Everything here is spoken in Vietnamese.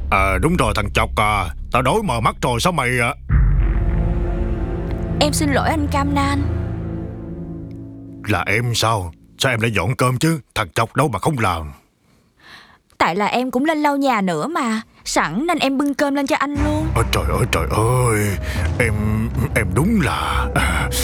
Đúng rồi thằng chọc à. Tao đói mờ mắt rồi sao mày à? Em xin lỗi anh Cam Nan. Là em sao? Sao em lại dọn cơm chứ? Thằng chọc đâu mà không làm. Tại là em cũng lên lau nhà nữa mà. Sẵn nên em bưng cơm lên cho anh luôn. Trời ơi trời ơi. Em đúng là